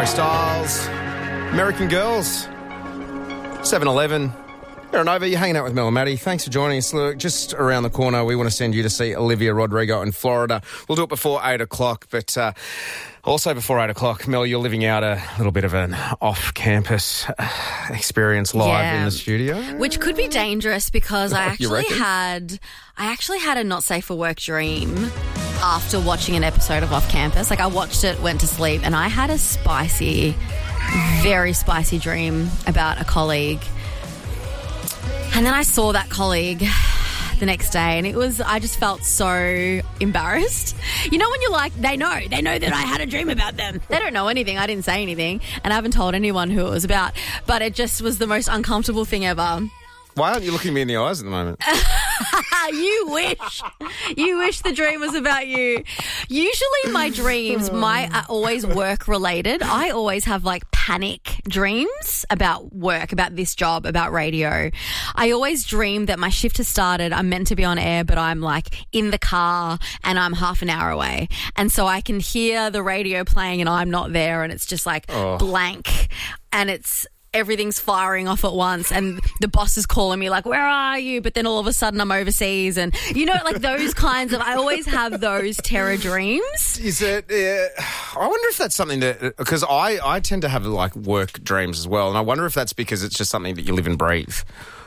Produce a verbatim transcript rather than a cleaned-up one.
Styles, American Girls, seven eleven. You're on over, you're hanging out with Mel and Maddie. Thanks for joining us. Look, just around the corner, we want to send you to see Olivia Rodrigo in Florida. We'll do it before eight o'clock, but uh, also before eight o'clock, Mel, you're living out a little bit of an off-campus experience live Yeah. in the studio. Which could be dangerous because I You actually reckon? had I actually had a not safe for work dream after watching an episode of Off Campus. Like I watched it, went to sleep, and I had a spicy, very spicy dream about a colleague. And then I saw that colleague the next day and it was, I just felt so embarrassed. You know when you're like, they know, they know that I had a dream about them. They don't know anything. I didn't say anything and I haven't told anyone who it was about. But it just was the most uncomfortable thing ever. Why aren't you looking me in the eyes at the moment? You wish. You wish the dream was about you. Usually my dreams, my are always work related. I always have like panic dreams about work, about this job, about radio. I always dream that my shift has started. I'm meant to be on air, but I'm like in the car and I'm half an hour away. And so I can hear the radio playing and I'm not there and it's just like Oh. blank and it's everything's firing off at once and the boss is calling me like, where are you? But then all of a sudden I'm overseas and, you know, like those kinds of, I always have those terror dreams. Is it? Uh, I wonder if that's something that, because I, I tend to have like work dreams as well, and I wonder if that's because it's just something that you live and breathe.